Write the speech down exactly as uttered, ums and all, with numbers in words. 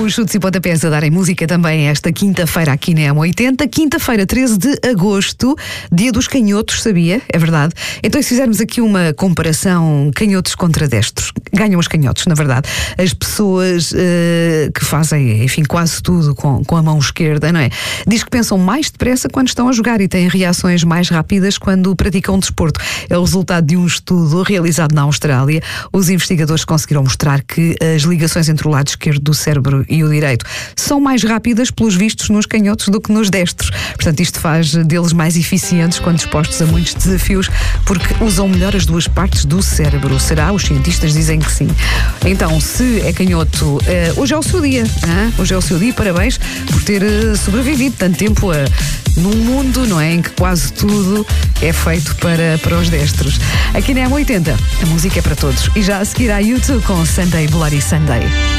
Os chutes e pontapés a darem música também esta quinta-feira aqui na M oitenta. Quinta-feira, treze de agosto, dia dos canhotos, sabia? É verdade. Então, se fizermos aqui uma comparação canhotos contra destros, ganham os canhotos, na verdade. As pessoas uh, que fazem, enfim, quase tudo com, com a mão esquerda, não é? Diz que pensam mais depressa quando estão a jogar e têm reações mais rápidas quando praticam desporto. É o resultado de um estudo realizado na Austrália. Os investigadores conseguiram mostrar que as ligações entre o lado esquerdo do cérebro e o direito são mais rápidas, pelos vistos, nos canhotos do que nos destros. Portanto, isto faz deles mais eficientes quando expostos a muitos desafios, porque usam melhor as duas partes do cérebro. Será? Os cientistas dizem que sim. Então, se é canhoto, uh, hoje é o seu dia. Hein? Hoje é o seu dia. Parabéns por ter uh, sobrevivido tanto tempo a, num mundo, não é, em que quase tudo é feito para, para os destros. Aqui na M oitenta, a música é para todos. E já a seguir a YouTube com Sunday Bloody Sunday.